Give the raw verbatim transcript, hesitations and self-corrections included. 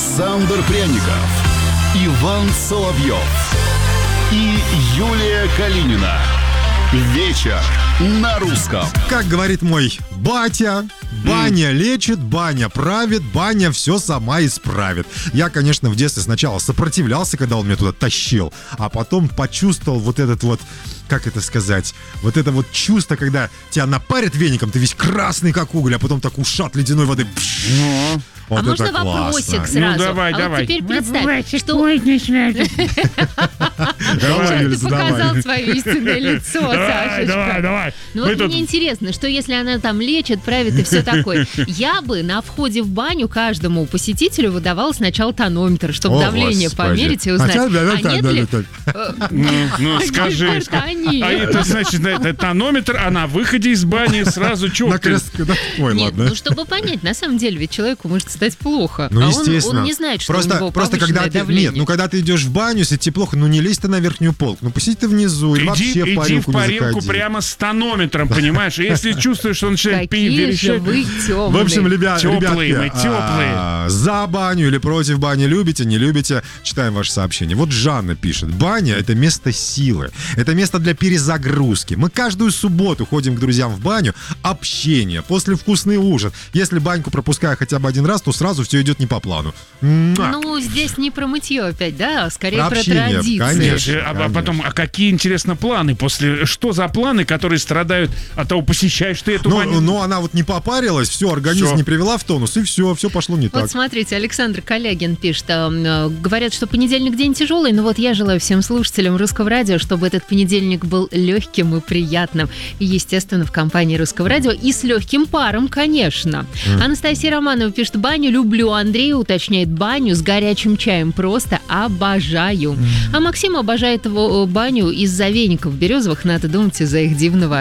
Александр Пряников, Иван Соловьев и Юлия Калинина. Вечер на русском. Как говорит мой батя, баня лечит, баня правит, баня все сама исправит. Я, конечно, в детстве сначала сопротивлялся, когда он меня туда тащил, а потом почувствовал вот этот вот, как это сказать, вот это вот чувство, когда тебя напарят веником, ты весь красный, как уголь, а потом так ушат ледяной воды. Ну. Вот а можно классно. вопросик сразу? Ну, давай, а давай. вот теперь представь, Бывайте, что... ой, не связано. Давай, Сейчас Юлица, ты показал давай. свое истинное лицо, Давай, Сашечка. давай, давай. Ну Мы вот тут- мне интересно, что если она там лечит, правит и все такое. Я бы на входе в баню каждому посетителю выдавала сначала тонометр, чтобы О, давление Господи. померить и узнать, Хотя, да, да, а да, нет да, ли... да, э, Ну, ну, скажи. гипертонии. А это значит, это тонометр, а на выходе из бани сразу На четко. крест, да? Ой, Нет, ладно. ну чтобы понять, на самом деле ведь человеку может стать плохо. Ну, а он, естественно. он не знает, что просто, у него просто когда повышенное ты, давление. Нет, ну когда ты идешь в баню, если тебе плохо, ну не лезь ты на верхнюю полку. Ну посиди ты внизу, или Иди, вообще в иди в парилку не парилку заходи. прямо с тонометром, понимаешь? И если чувствуешь, что он начинает пи- Какие же верещать... вы темные. В общем, ребят, Теплые мы, ребятки, теплые. а, за баню или против бани любите, не любите, читаем ваши сообщения. Вот Жанна пишет: баня — это место силы, это место для перезагрузки. Мы каждую субботу ходим к друзьям в баню, общение, после вкусный ужин. Если баньку пропускаю хотя бы один раз, то сразу все идет не по плану. Муа. Ну, здесь не про мытье опять, да, а скорее Про про, общение, традиции. конечно. А, а потом, а какие, интересно, планы после... Что за планы, которые страдают от того, посещаешь ты эту Ну, баню? но она вот не попарилась, все, организм Всё. не привела в тонус, и все, все пошло не Вот так. смотрите, Александр Калягин пишет, э, говорят, что понедельник день тяжелый, но вот я желаю всем слушателям Русского радио, чтобы этот понедельник был легким и приятным. И, естественно, в компании Русского радио и с легким паром, конечно. Mm. Анастасия Романова пишет: баню люблю. Андрей уточняет: баню с горячим чаем просто обожаю. Mm. А Максим обожает его баню из-за веников березовых, надо думать, из-за их дивного